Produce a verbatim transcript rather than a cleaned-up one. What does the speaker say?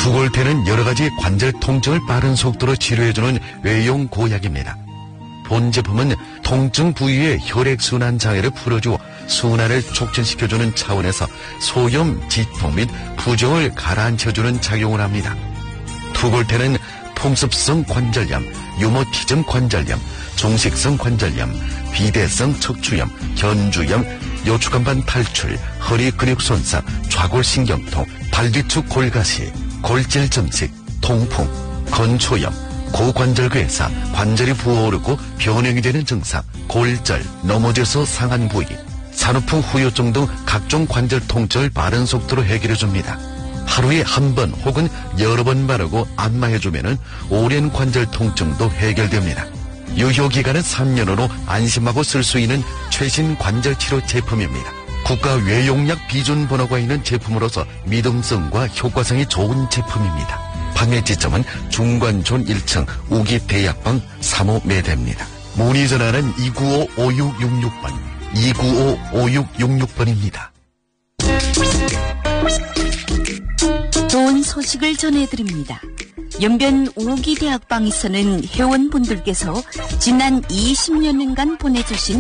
투골테는 여러가지 관절 통증을 빠른 속도로 치료해주는 외용 고약입니다. 본 제품은 통증 부위의 혈액순환 장애를 풀어주어 순환을 촉진시켜주는 차원에서 소염, 지통 및 부종을 가라앉혀주는 작용을 합니다. 투골테는 풍습성 관절염, 유모티즘 관절염, 종식성 관절염, 비대성 척추염, 견주염, 요추간반 탈출, 허리 근육 손상, 좌골신경통, 발뒤축 골가시, 골질 점식, 통풍, 건초염, 고관절괴사, 관절이 부어오르고 변형이 되는 증상, 골절, 넘어져서 상한 부위, 산후풍 후유증 등 각종 관절 통증을 빠른 속도로 해결해줍니다. 하루에 한 번 혹은 여러 번 바르고 안마해주면 오랜 관절 통증도 해결됩니다. 유효기간은 삼 년으로 안심하고 쓸 수 있는 최신 관절치료 제품입니다. 국가 외용약 비준 번호가 있는 제품으로서 믿음성과 효과성이 좋은 제품입니다. 판매 지점은 중관촌 일 층 우기대약방 삼 호 매대입니다. 문의 전화는 이구오 오육육육 번, 이구오 오육육육 번입니다. 좋은 소식을 전해드립니다. 연변 우기대학방에서는 회원분들께서 지난 이십 년간 보내주신